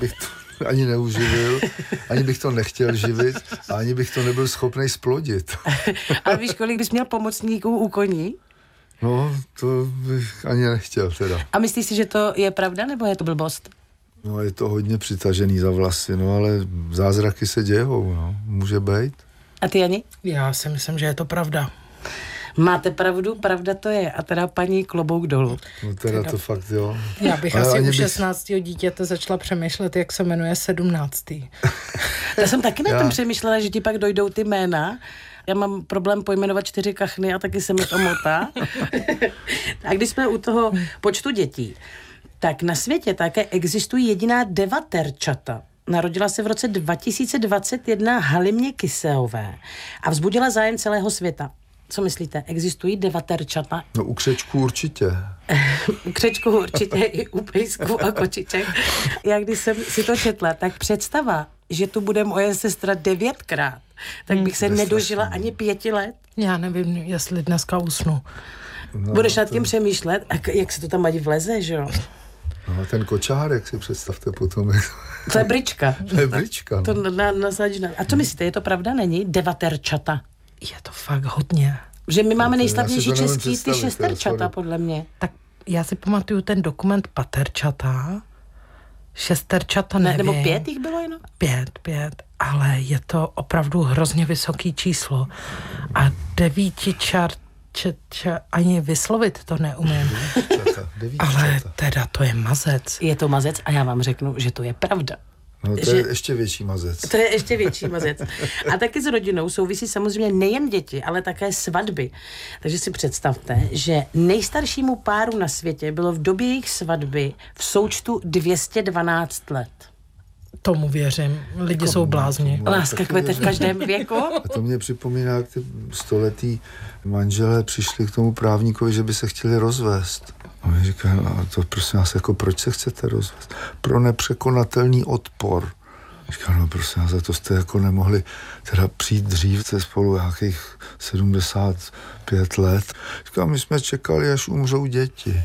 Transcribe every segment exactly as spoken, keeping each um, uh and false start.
bych to ani neuživil, ani bych to nechtěl živit, a ani bych to nebyl schopný splodit. Ale víš, kolik bys měl pomocníků u koní? No, to bych ani nechtěl teda. A myslíš si, že to je pravda, nebo je to blbost? No, je to hodně přitažený za vlasy, no, ale zázraky se dějou, no, může být. A ty, Jani? Já si myslím, že je to pravda. Máte pravdu, pravda to je. A teda paní klobouk dolů. No teda to fakt, jo. Já bych ale asi u bych... šestnáctého dítěte začala přemýšlet, jak se jmenuje sedmnáctý. Já jsem taky na Já... tom přemýšlela, že ti pak dojdou ty jména. Já mám problém pojmenovat čtyři kachny a taky se mi to motá. A když jsme u toho počtu dětí, tak na světě také existují jediná devaterčata. Narodila se v roce dva tisíce dvacet jedna Halimě Kyseové a vzbudila zájem celého světa. Co myslíte, existují devaterčata? No u křečků určitě. U křečků určitě i u pejsků a kočiček. Já když jsem si to četla, tak představa, že tu bude moje sestra devětkrát, tak bych se hmm, nedožila ani pěti let. Já nevím, jestli dneska usnu. No, Budeš nad to... tím přemýšlet, a jak se to tam ani vleze, že jo? No, ten kočárek si představte potom. To je brička. To je brička. To na, na, na, a co myslíte, je to pravda, není? Devaterčata. Je to fakt hodně. Že my máme to, nejslavnější český ty šesterčata, sorry. podle mě. Tak já si pamatuju ten dokument paterčata, šesterčata Ne, nevím. nebo pět jich bylo jenom? Pět, pět, ale je to opravdu hrozně vysoký číslo. A devítičar, če, če, ani vyslovit to neumím. Devítičata, devítičata. Ale teda to je mazec. Je to mazec a já vám řeknu, že to je pravda. No to že... je ještě větší mazec. To je ještě větší mazec. A taky s rodinou souvisí samozřejmě nejen děti, ale také svatby. Takže si představte, že nejstaršímu páru na světě bylo v době jejich svatby v součtu dvě stě dvanáct let. Tomu věřím. Lidi jsou blázni. Láska kvete v každém věku. A to mě připomíná, jak ty stoletý manželé přišli k tomu právníkovi, že by se chtěli rozvést. A mi říká, no, to prosím vás, jako proč se chcete rozvést? Pro nepřekonatelný odpor. Říká, no prosím vás, to jste jako nemohli teda přijít dřív, jste spolu nějakých sedmdesát pět let. Říká, my jsme čekali, až umřou děti.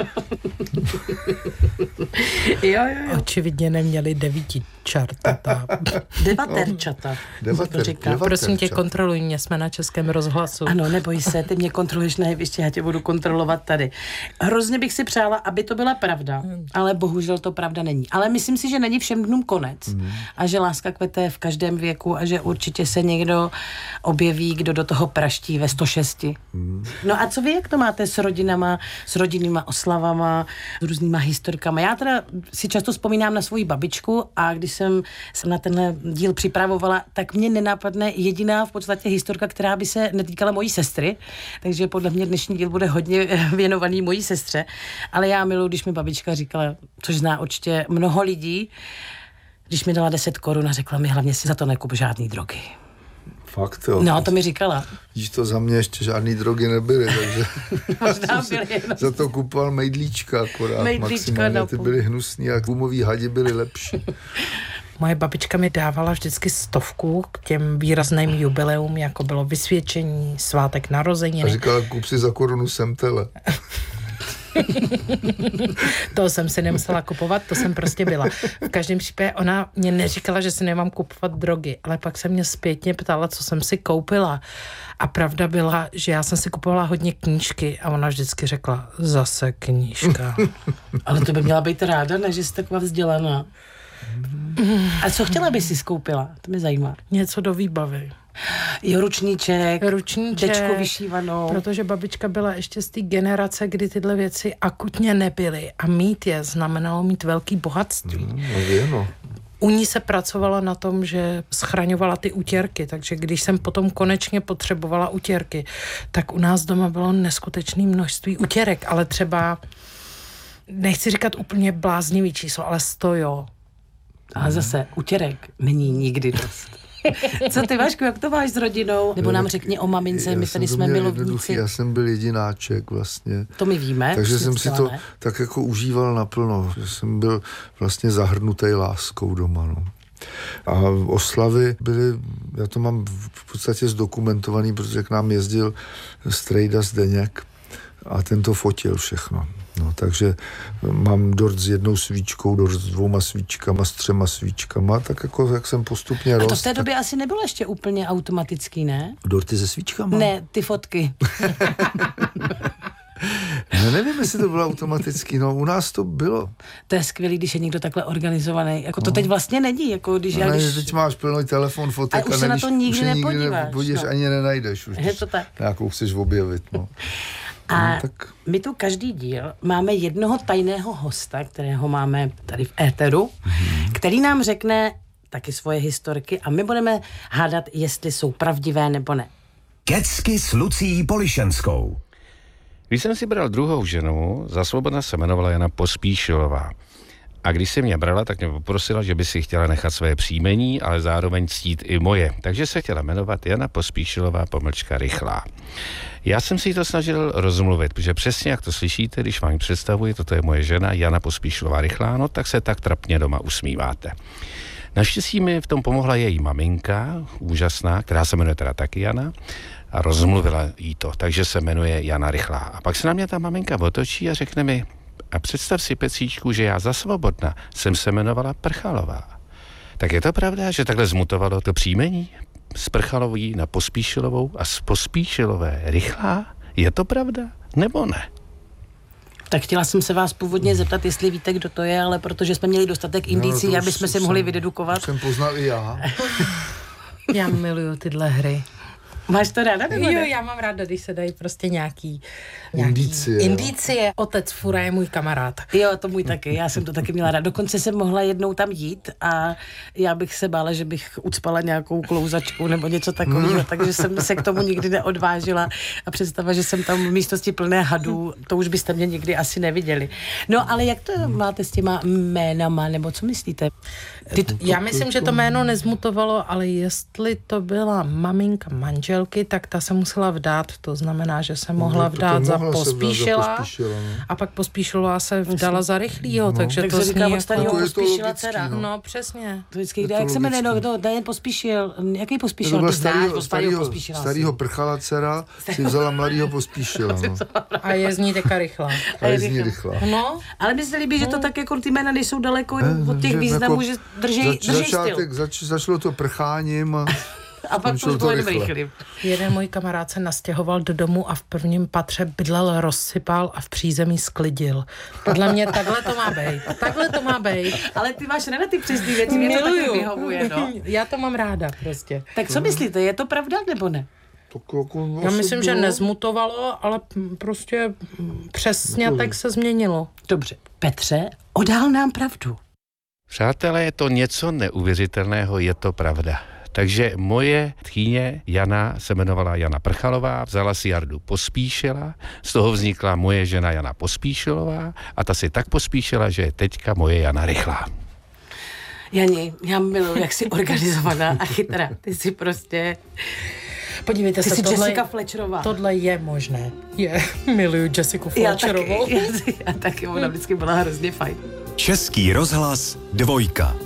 Jo, jo, jo. Očividně neměli devítičartata. Devaterčata. Devater, to říká. devater, Prosím tě, čat. kontroluj mě, jsme na Českém rozhlasu. Ano, neboj se, ty mě kontroluješ na jevišti, já tě budu kontrolovat tady. Hrozně bych si přála, aby to byla pravda, ale bohužel to pravda není. Ale myslím si, že není všem dnům konec mm. a že láska kvete v každém věku a že určitě se někdo objeví, kdo do toho praští ve sto šest. Mm. No a co vy, jak to máte s rodinama, s rodinnýma oslavama, s různýma historkama? Já teda si často vzpomínám na svoji babičku a když jsem se na tenhle díl připravovala, tak mě nenápadne jediná v podstatě historka, která by se netýkala mojí sestry, takže podle mě dnešní díl bude hodně věnovaný mojí sestře, ale já miluji, když mi babička říkala, což zná určitě mnoho lidí, když mi dala deset korun a řekla mi, hlavně si za to nekup žádný drogy. Fakt, jo. No, to mi říkala. Víš, to za mě ještě žádný drogy nebyly, takže Možná byly jenom. za to kupoval mejdlíčka akorát. Mejdlíčka maximálně. na Ty půl. byly hnusný a gumový hadi byly lepší. Moje babička mi dávala vždycky stovku k těm výrazným jubileum, jako bylo vysvědčení, svátek A narozeniny. říkala, kup si za korunu semtele. To jsem si nemusela kupovat, to jsem prostě byla. V každém případě ona mě neříkala, že si nemám kupovat drogy, ale pak se mě zpětně ptala, co jsem si koupila. A pravda byla, že já jsem si kupovala hodně knížky a ona vždycky řekla, zase knížka. Ale to by měla být ráda, ne, že jsi taková vzdělaná. A co chtěla by si skoupila? To mě zajímá. Něco do výbavy. Jo, ručníček, Ručníček, dečko vyšívanou. protože babička byla ještě z té generace, kdy tyhle věci akutně nebyly a mít je znamenalo mít velký bohatství. Mm, no věno. U ní se pracovala na tom, že schraňovala ty utěrky, takže když jsem potom konečně potřebovala utěrky, tak u nás doma bylo neskutečné množství utěrek, ale třeba, nechci říkat úplně bláznivý číslo, ale sto jo. Ale zase utěrek není nikdy dost. Co ty, Vašku, jak to máš s rodinou? Nebo nám řekni o mamince, Já my jsem tady to jsme měl milovníci. jednoduchý, Já jsem byl jedináček vlastně. To my víme. Takže jsem si to ne? tak jako užíval naplno, že jsem byl vlastně zahrnutý láskou doma. No. A oslavy byly, já to mám v podstatě zdokumentovaný, protože k nám jezdil strejda Zdeněk a ten to fotil všechno. No, takže mám dort s jednou svíčkou, dort s dvouma svíčkama, s třema svíčkama, tak jako jak jsem postupně A rost. to v té tak... době asi nebylo ještě úplně automatický, ne? Dorty se svíčkama? Ne, ty fotky. No, nevím, jestli to bylo automaticky, no u nás to bylo. To je skvělý, když je někdo takhle organizovaný. Jako to teď vlastně není, jako když No, já... ne, Když... teď máš plný telefon, fotek A už a se na nevíš, to nikdy už je nepodíváš, nepodíváš, no. ani nenajdeš už, Je to tak. nějakou chceš objevit, no. A no, tak... my tu každý díl máme jednoho tajného hosta, kterého máme tady v éteru, hmm. který nám řekne taky svoje historky a my budeme hádat, jestli jsou pravdivé nebo ne. Kecky s Lucií Polišenskou. Když jsem si bral druhou ženu, za svobodna se jmenovala Jana Pospíšilová. A když si mě brala, tak mě poprosila, že by si chtěla nechat své příjmení, ale zároveň ctít i moje. Takže se chtěla jmenovat Jana Pospíšilová pomlčka Rychlá. Já jsem si to snažil rozmluvit, protože přesně jak to slyšíte, když vám ji představuji, toto je moje žena Jana Pospíšilová Rychlá, no tak se tak trapně doma usmíváte. Naštěstí mi v tom pomohla její maminka, úžasná, která se jmenuje teda taky Jana, a rozmluvila jí to, takže se jmenuje Jana Rychlá. A pak se na mě ta maminka otočí a řekne mi, a představ si, Pecíčku, že já za svobodna jsem se jmenovala Prchalová. Tak je to pravda, že takhle zmutovalo to příjmení z Prchalový na Pospíšilovou a z Pospíšilové Rychlá? Je to pravda nebo ne? Tak chtěla jsem se vás původně zeptat, jestli víte, kdo to je, ale protože jsme měli dostatek indicí, no, aby jsme si mohli vydedukovat. Jsem poznal i já. Já miluju tyhle hry. Máš to ráda, nebo Jo, ne? já mám ráda, když se dají prostě nějaký... nějaký Indicie, jo. Indicie. Otec Fura je můj kamarád. Jo, to můj taky, já jsem to taky měla rád. Dokonce jsem mohla jednou tam jít a já bych se bála, že bych ucpala nějakou klouzačku nebo něco takového, takže jsem se k tomu nikdy neodvážila a představa, že jsem tam v místnosti plné hadů, to už byste mě nikdy asi neviděli. No, ale jak to máte s těma jménama, nebo co myslíte? Ty to... Já myslím, že to jméno nezmutovalo, ale jestli to byla maminka manželky, tak ta se musela vdát, to znamená, že se mohla No, to- to vdát za mohla se vdát za Pospíšila Pospíšila, no. a pak Pospíšilová se vdala za Rychlýho, takže Tak to se zní říká od jako... starého To je to Pospíšila logický, dcera. no. No, přesně. To vždycky Je jde, to jak se jmenuje, no, logický. no, Diane Pospíšil, jaký To Pospíšil? byla Ty znáš, starýho, od starého starýho, Pospíšila. starýho prchala dcera, si vzala mladýho Pospíšila, no. A je z ní teka Rychlá. A je z ní rychlá. No, Ale mně se líbí, že to tak jako ty jména nejsou daleko Ne, od těch že významů, jako že držej, zač, držej začátek, styl. zač, začalo to prcháním a A pak skončilo už to bylo jenom rychle. rychlým. jeden můj kamarád se nastěhoval do domu a v prvním patře bydlel, rozsypal a v přízemí sklidil. Podle mě takhle to má být. Takhle to má být. Ale ty máš ráda ty přesný věci, mě to taky vyhovuje, no. Já to mám ráda prostě. Tak co myslíte, je to pravda nebo ne? to jako Já asi myslím, že bylo- nezmutovalo, ale prostě přesně tak se změnilo. Dobře. Petře, odhal nám pravdu. Přátelé, je to něco neuvěřitelného, je to pravda. Takže moje tchýně Jana se jmenovala Jana Prchalová, vzala si Jardu Pospíšila, z toho vznikla moje žena Jana Pospíšilová a ta si tak pospíšila, že je teďka moje Jana Rychlá. Jani, já miluji, jak jsi organizovaná a chytrá. Ty jsi prostě, Podívejte ty se, jsi tohle, Jessica Fletcherová. tohle je možné. Je, miluju Jessiku já taky, Fletcherovou. já, já taky, ona vždycky byla hrozně fajn. Český rozhlas dvojka.